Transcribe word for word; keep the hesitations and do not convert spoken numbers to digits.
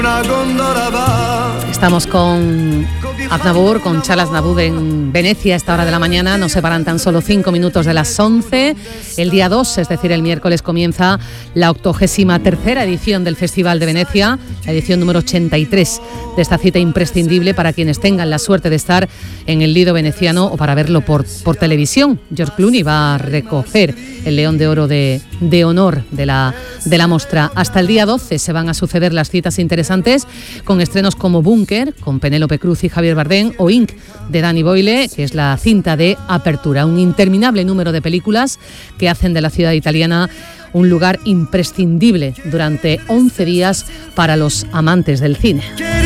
Estamos con Aznavour, con Charles Aznavour en Venecia a esta hora de la mañana. Nos separan tan solo cinco minutos de las once. El día dos, es decir, el miércoles, comienza la octogésima tercera edición del Festival de Venecia, la edición número ochenta y tres de esta cita imprescindible para quienes tengan la suerte de estar en el Lido veneciano o para verlo por, por televisión. George Clooney va a recoger el León de Oro de, de honor de la, de la mostra. Hasta el día doce se van a suceder las citas interesantes con estrenos como Búnker, con Penélope Cruz y Javier Bardem, o Inc, de Danny Boyle, que es la cinta de apertura. Un interminable número de películas que hacen de la ciudad italiana un lugar imprescindible durante once días para los amantes del cine.